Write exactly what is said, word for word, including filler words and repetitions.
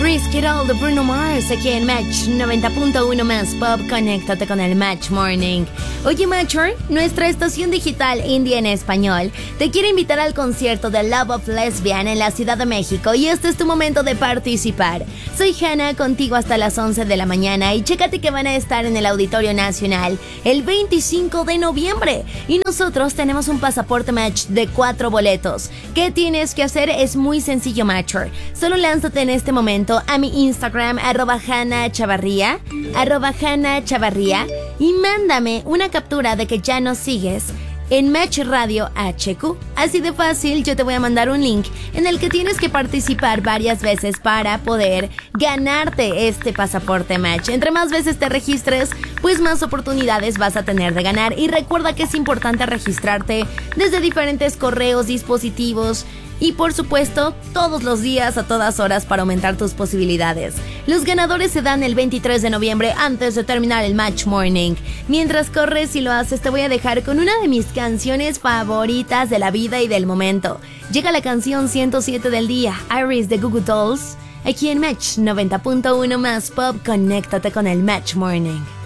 Risk It All de Bruno Mars aquí en Match noventa punto uno más Pop. Conéctate con el Match Morning. Oye, Matcher, nuestra estación digital indie en español te quiere invitar al concierto de Love of Lesbian en la Ciudad de México y este es tu momento de participar. Soy Hannah, contigo hasta las once de la mañana y chécate que van a estar en el Auditorio Nacional el veinticinco de noviembre y nosotros tenemos un pasaporte Match de cuatro boletos. ¿Qué tienes que hacer? Es muy sencillo, Matcher. Solo lánzate en este momento a mi Instagram, arroba Hannah Chavarría, arroba Hannah Chavarría, y mándame una captura de que ya nos sigues en Match Radio H Q. Así de fácil, yo te voy a mandar un link en el que tienes que participar varias veces para poder ganarte este pasaporte Match. Entre más veces te registres, pues más oportunidades vas a tener de ganar. Y recuerda que es importante registrarte desde diferentes correos, dispositivos y por supuesto todos los días a todas horas para aumentar tus posibilidades. Los ganadores se dan el veintitrés de noviembre antes de terminar el Match Morning. Mientras corres y lo haces, te voy a dejar con una de mis canciones favoritas de la vida y del momento. Llega la canción ciento siete del día, Iris de Goo Goo Dolls, aquí en Match noventa punto uno más Pop. Conéctate con el Match Morning.